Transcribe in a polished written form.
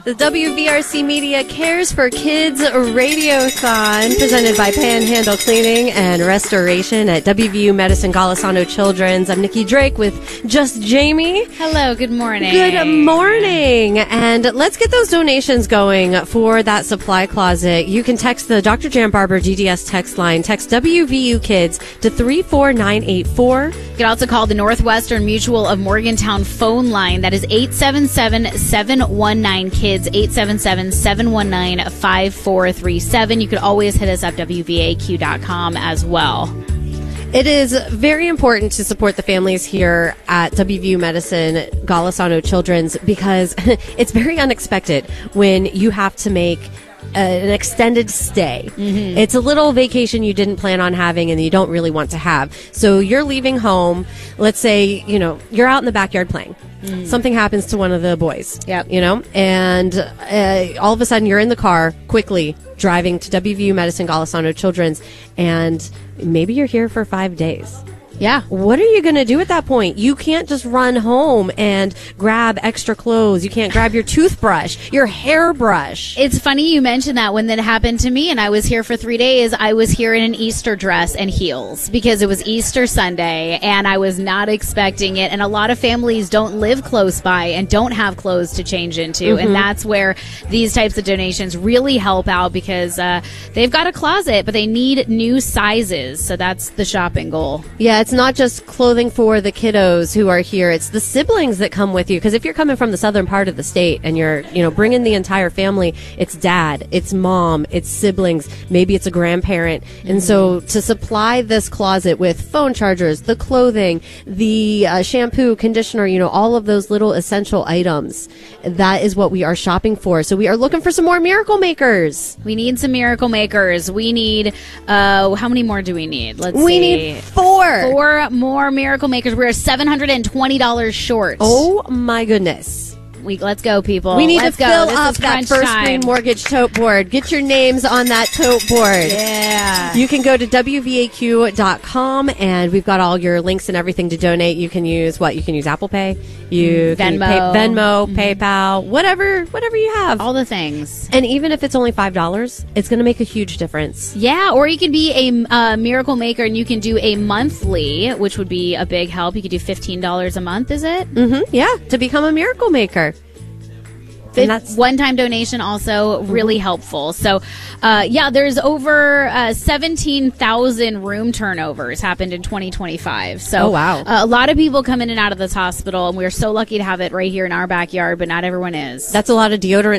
The WVRC Media Cares for Kids Radiothon, presented by Panhandle Cleaning and Restoration at WVU Medicine Golisano Children's. I'm Nikki Drake with Just Jamie. Hello, good morning. Good morning. And let's get those donations going for that supply closet. You can text the Dr. Jan Barber GDS text line. Text WVU Kids to 34984. You can also call the Northwestern Mutual of Morgantown phone line. That is 877-719-KIDS. 877-719-5437. You could always hit us up WVAQ.com as well. It is very important to support the families here at WVU Medicine Golisano Children's because it's very unexpected when you have to make an extended stay. Mm-hmm. It's a little vacation you didn't plan on having and you don't really want to have. So you're leaving home. Let's say, you're out in the backyard playing. Something happens to one of the boys, and all of a sudden you're in the car quickly driving to WVU Medicine Golisano Children's, and maybe you're here for 5 days. Yeah. What are you going to do at that point? You can't just run home and grab extra clothes. You can't grab your toothbrush, your hairbrush. It's funny you mentioned that. When that happened to me and I was here for 3 days, I was here in an Easter dress and heels because it was Easter Sunday and I was not expecting it. And a lot of families don't live close by and don't have clothes to change into. Mm-hmm. And that's where these types of donations really help out because they've got a closet, but they need new sizes. So that's the shopping goal. Yeah, it's not just clothing for the kiddos who are here. It's the siblings that come with you. Because if you're coming from the southern part of the state and you're, bringing the entire family, it's dad, it's mom, it's siblings, maybe it's a grandparent. Mm-hmm. And so to supply this closet with phone chargers, the clothing, the shampoo, conditioner, all of those little essential items, that is what we are shopping for. So we are looking for some more Miracle Makers. We need some Miracle Makers. We need, how many more do we need? We need 4 more Miracle Makers. We're $720 short. Oh my goodness. Let's go, people. We need Let's to fill go. up that First Green Mortgage tote board. Get your names on that tote board. Yeah. You can go to WVAQ.com and we've got all your links and everything to donate. You can use You can use Apple Pay. You can Venmo, PayPal, whatever you have. All the things. And even if it's only $5, it's going to make a huge difference. Yeah, or you can be a Miracle Maker and you can do a monthly, which would be a big help. You could do $15 a month, is it? Mm-hmm. Yeah, to become a Miracle Maker. One-time donation also really helpful. So, there's over 17,000 room turnovers happened in 2025. So, wow. A lot of people come in and out of this hospital, and we're so lucky to have it right here in our backyard, but not everyone is. That's a lot of deodorant